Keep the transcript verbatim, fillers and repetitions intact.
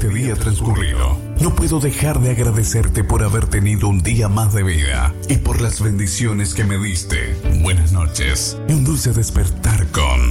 este día transcurrido, no puedo dejar de agradecerte por haber tenido un día más de vida y por las bendiciones que me diste. Buenas noches y un dulce despertar con